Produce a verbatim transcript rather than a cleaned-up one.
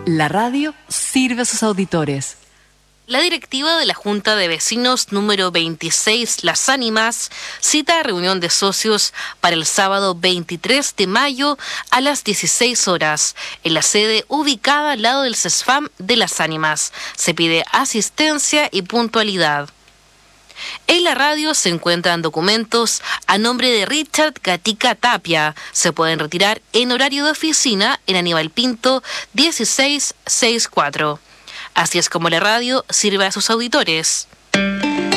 La radio sirve a sus auditores. La directiva de la Junta de Vecinos número veintiséis Las Ánimas cita a reunión de socios para el sábado veintitrés de mayo a las dieciséis horas en la sede ubicada al lado del CESFAM de Las Ánimas. Se pide asistencia y puntualidad. En la radio se encuentran documentos a nombre de Richard Gatica Tapia. Se pueden retirar en horario de oficina en Aníbal Pinto dieciséis sesenta y cuatro. Así es como la radio sirve a sus auditores.